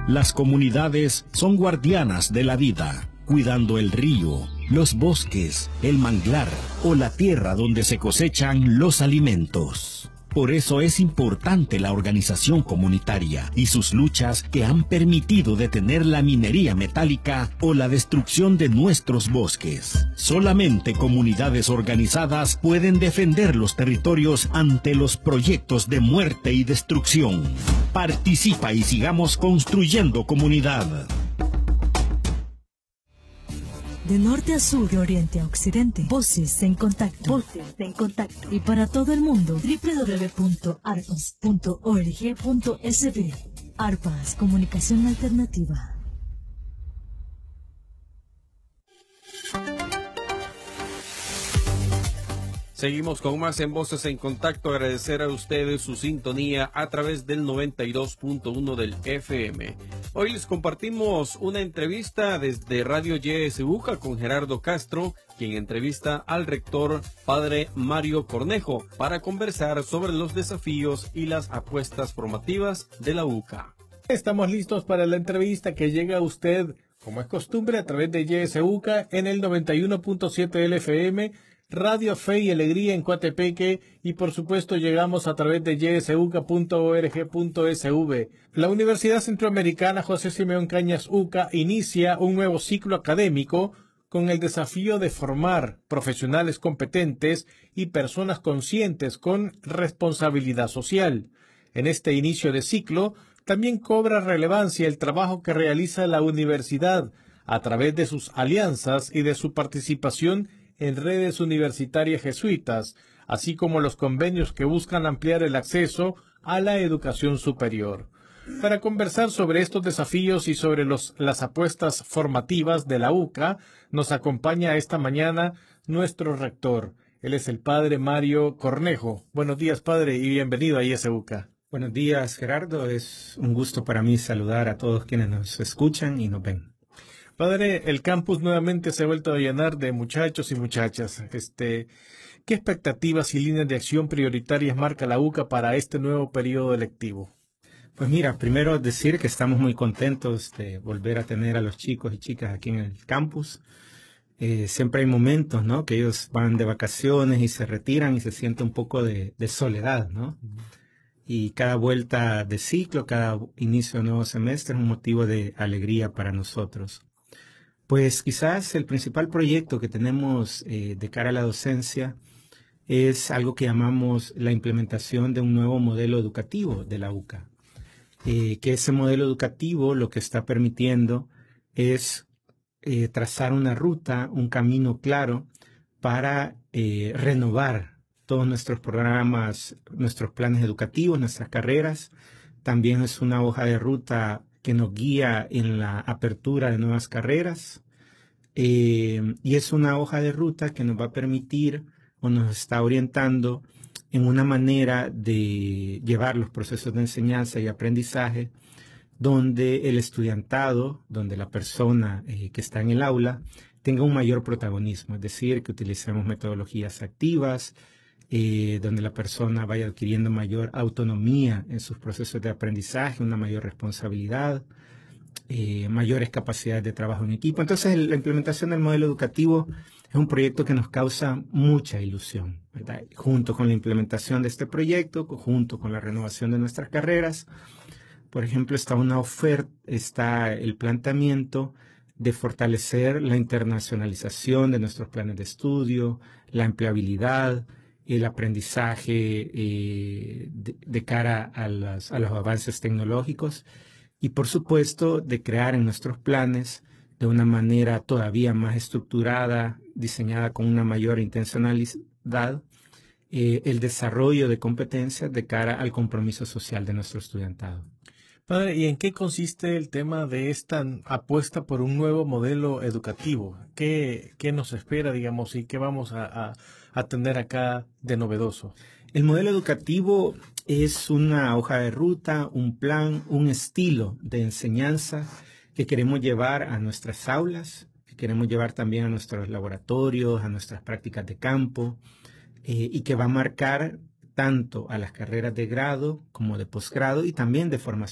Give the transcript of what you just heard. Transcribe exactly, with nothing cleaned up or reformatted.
Las comunidades son guardianas de la vida, cuidando el río, los bosques, el manglar o la tierra donde se cosechan los alimentos. Por eso es importante la organización comunitaria y sus luchas que han permitido detener la minería metálica o la destrucción de nuestros bosques. Solamente comunidades organizadas pueden defender los territorios ante los proyectos de muerte y destrucción. Participa y sigamos construyendo comunidad. De norte a sur, de oriente a occidente, Voces en Contacto. Voces en Contacto. Y para todo el mundo, doble u doble u doble u punto arpas punto org punto es be. Arpas, comunicación alternativa. Seguimos con más en Voces en Contacto. Agradecer a ustedes su sintonía a través del noventa y dos punto uno del F M. Hoy les compartimos una entrevista desde Radio Y S U C A con Gerardo Castro, quien entrevista al rector padre Mario Cornejo para conversar sobre los desafíos y las apuestas formativas de la U C A. Estamos listos para la entrevista que llega a usted, como es costumbre, a través de Y S U C A en el noventa y uno punto siete del F M, Radio Fe y Alegría en Coatepeque, y por supuesto llegamos a través de y s u c a punto org punto s v. La Universidad Centroamericana José Simeón Cañas U C A inicia un nuevo ciclo académico con el desafío de formar profesionales competentes y personas conscientes con responsabilidad social. En este inicio de ciclo también cobra relevancia el trabajo que realiza la universidad a través de sus alianzas y de su participación en redes universitarias jesuitas, así como los convenios que buscan ampliar el acceso a la educación superior. Para conversar sobre estos desafíos y sobre los, las apuestas formativas de la U C A, nos acompaña esta mañana nuestro rector. Él es el padre Mario Cornejo. Buenos días, padre, y bienvenido a Y S U C A. Buenos días, Gerardo. Es un gusto para mí saludar a todos quienes nos escuchan y nos ven. Padre, el campus nuevamente se ha vuelto a llenar de muchachos y muchachas. Este, ¿qué expectativas y líneas de acción prioritarias marca la U C A para este nuevo periodo lectivo? Pues mira, primero decir que estamos muy contentos de volver a tener a los chicos y chicas aquí en el campus. Eh, siempre hay momentos, ¿no?, que ellos van de vacaciones y se retiran y se siente un poco de, de soledad, ¿no? Y cada vuelta de ciclo, cada inicio de nuevo semestre es un motivo de alegría para nosotros. Pues quizás el principal proyecto que tenemos eh, de cara a la docencia es algo que llamamos la implementación de un nuevo modelo educativo de la U C A. Eh, que ese modelo educativo lo que está permitiendo es eh, trazar una ruta, un camino claro para eh, renovar todos nuestros programas, nuestros planes educativos, nuestras carreras. También es una hoja de ruta que nos guía en la apertura de nuevas carreras, eh, y es una hoja de ruta que nos va a permitir o nos está orientando en una manera de llevar los procesos de enseñanza y aprendizaje donde el estudiantado, donde la persona eh, que está en el aula tenga un mayor protagonismo, es decir, que utilicemos metodologías activas, Eh, donde la persona vaya adquiriendo mayor autonomía en sus procesos de aprendizaje, una mayor responsabilidad, eh, mayores capacidades de trabajo en equipo. Entonces, la implementación del modelo educativo es un proyecto que nos causa mucha ilusión, ¿verdad? Junto con la implementación de este proyecto, junto con la renovación de nuestras carreras, por ejemplo, está una oferta, está el planteamiento de fortalecer la internacionalización de nuestros planes de estudio, la empleabilidad, el aprendizaje eh, de, de cara a, las, a los avances tecnológicos y, por supuesto, de crear en nuestros planes de una manera todavía más estructurada, diseñada con una mayor intencionalidad, eh, el desarrollo de competencias de cara al compromiso social de nuestro estudiantado. Padre, ¿y en qué consiste el tema de esta apuesta por un nuevo modelo educativo? ¿Qué, qué nos espera, digamos, y qué vamos a, a, a tener acá de novedoso? El modelo educativo es una hoja de ruta, un plan, un estilo de enseñanza que queremos llevar a nuestras aulas, que queremos llevar también a nuestros laboratorios, a nuestras prácticas de campo, eh, y que va a marcar tanto a las carreras de grado como de posgrado y también de formación